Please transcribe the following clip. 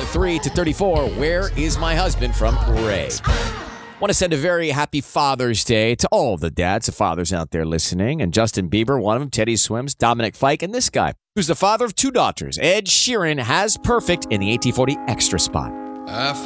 33 to 34. Where is my husband from Ray? Want to send a very happy Father's Day to all the dads and fathers out there listening. And Justin Bieber, one of them, Teddy Swims, Dominic Fike, and this guy, who's the father of 2 daughters. Ed Sheeran has Perfect in the 1840 Extra spot.